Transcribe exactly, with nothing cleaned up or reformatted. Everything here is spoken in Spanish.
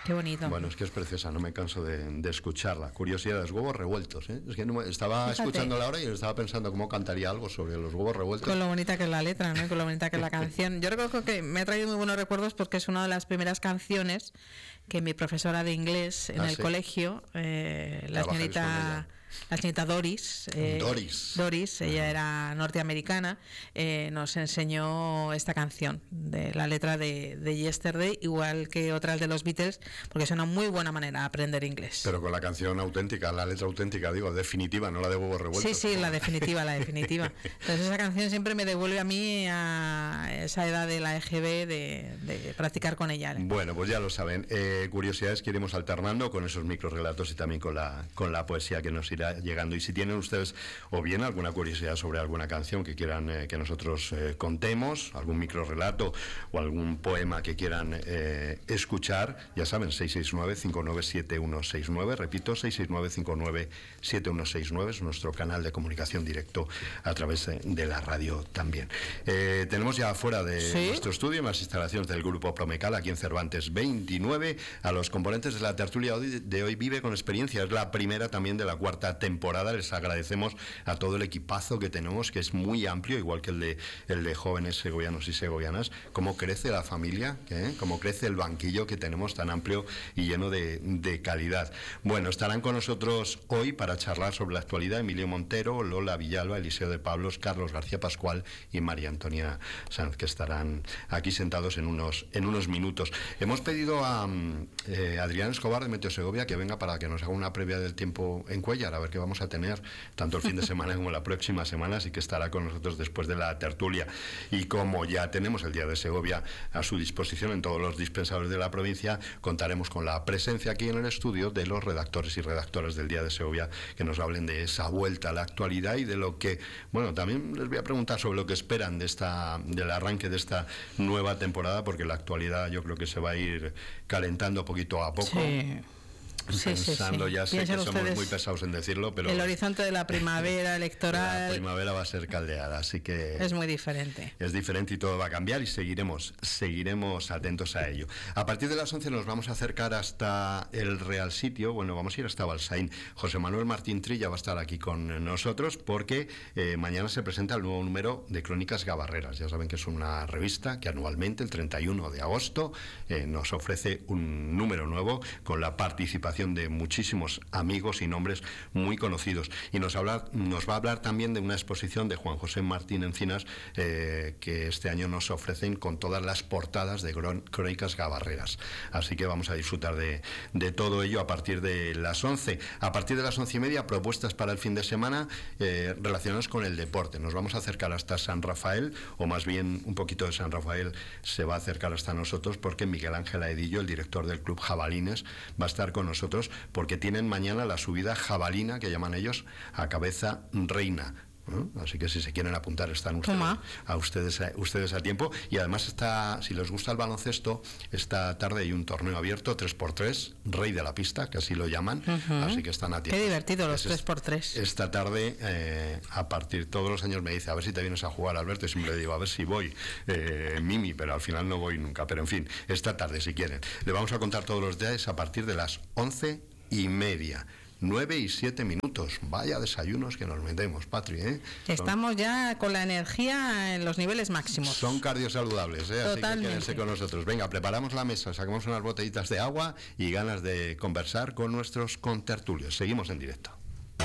Qué bonito. Bueno, es que es preciosa, no me canso de, de escucharla. Curiosidades, huevos revueltos, ¿eh? Es que no me, estaba Fíjate. escuchándola ahora y estaba pensando cómo cantaría algo sobre los huevos revueltos. Con lo bonita que es la letra, ¿no? Con lo bonita que es la canción. Yo recuerdo que me ha traído muy buenos recuerdos porque es una de las primeras canciones que mi profesora de inglés en ¿Ah, el sí? colegio, eh, la ¿Trabajáis con señorita... La señorita Doris, eh, Doris. Doris, ella era norteamericana, eh, nos enseñó esta canción, de la letra de, de Yesterday, igual que otras de los Beatles, porque es una muy buena manera de aprender inglés. Pero con la canción auténtica, la letra auténtica, digo, definitiva, no la de huevos revueltos. Sí, sí, la definitiva, la definitiva. Entonces esa canción siempre me devuelve a mí a esa edad de la E G B de, de practicar con ella. Bueno, pues ya lo saben, eh, curiosidades que iremos alternando con esos microrelatos y también con la, con la poesía que nos irá llegando. Y si tienen ustedes o bien alguna curiosidad sobre alguna canción que quieran eh, que nosotros eh, contemos, algún microrelato o algún poema que quieran eh, escuchar, ya saben, seis seis nueve, cinco nueve siete uno seis nueve, repito, seis seis nueve, cinco nueve siete uno seis nueve, es nuestro canal de comunicación directo a través de, de la radio también. Eh, tenemos ya fuera de ¿Sí? nuestro estudio, en las instalaciones del Grupo Promecal, aquí en Cervantes veintinueve, a los componentes de la tertulia de hoy Vive con Experiencia. Es la primera también de la cuarta temporada. Les agradecemos a todo el equipazo que tenemos, que es muy amplio, igual que el de, el de jóvenes segovianos y segovianas. Cómo crece la familia, ¿eh? Cómo crece el banquillo que tenemos tan amplio y lleno de, de calidad. Bueno, estarán con nosotros hoy para charlar sobre la actualidad Emilio Montero, Lola Villalba, Eliseo de Pablos, Carlos García Pascual y María Antonia Sanz, que estarán aquí sentados en unos, en unos minutos. Hemos pedido a eh, Adrián Escobar de Meteo Segovia que venga para que nos haga una previa del tiempo en Cuéllar, a ver qué vamos a tener tanto el fin de semana como la próxima semana, así que estará con nosotros después de la tertulia. Y como ya tenemos el Día de Segovia a su disposición en todos los dispensadores de la provincia, contaremos con la presencia aquí en el estudio de los redactores y redactoras del Día de Segovia, que nos hablen de esa vuelta a la actualidad y de lo que, bueno, también les voy a preguntar sobre lo que esperan de esta, del arranque de esta nueva temporada, porque la actualidad yo creo que se va a ir calentando poquito a poco. Sí. Sí, Pensando, sí, sí. ya sé Piensen que somos ustedes muy pesados en decirlo, pero el horizonte de la primavera electoral, la primavera va a ser caldeada, así que es muy diferente. Es diferente y todo va a cambiar y seguiremos, seguiremos atentos a ello. A partir de las once nos vamos a acercar hasta el Real Sitio, bueno, vamos a ir hasta Balsaín. José Manuel Martín Trilla va a estar aquí con nosotros porque eh, mañana se presenta el nuevo número de Crónicas Gabarreras. Ya saben que es una revista que anualmente, el treinta y uno de agosto, eh, nos ofrece un número nuevo con la participación de muchísimos amigos y nombres muy conocidos. Y nos, habla, nos va a hablar también de una exposición de Juan José Martín Encinas eh, que este año nos ofrecen con todas las portadas de Crónicas Gabarreras. Así que vamos a disfrutar de, de todo ello a partir de las once. A partir de las once y media, propuestas para el fin de semana eh, relacionadas con el deporte. Nos vamos a acercar hasta San Rafael, o más bien un poquito de San Rafael se va a acercar hasta nosotros, porque Miguel Ángel Aedillo, el director del Club Jabalines, va a estar con nosotros porque tienen mañana la subida jabalina, que llaman ellos, a Cabeza Reina. ¿no? Así que si se quieren apuntar están ustedes a, ustedes, a ustedes a tiempo. Y además está, si les gusta el baloncesto, esta tarde hay un torneo abierto tres por tres, Rey de la Pista, que así lo llaman. Uh-huh. Así que están a tiempo. Qué divertido los es, tres por tres. Esta tarde, eh, a partir, todos los años me dice, a ver si te vienes a jugar, Alberto, y siempre le digo, a ver si voy, eh, Mimi, pero al final no voy nunca. Pero en fin, esta tarde si quieren. Le vamos a contar todos los días a partir de las once y media. Nueve y siete minutos. Vaya desayunos que nos metemos, Patri, ¿eh? Estamos son, ya con la energía en los niveles máximos. Son cardiosaludables, ¿eh? Totalmente. Así que quédense con nosotros. Venga, preparamos la mesa, sacamos unas botellitas de agua y ganas de conversar con nuestros contertulios. Seguimos en directo.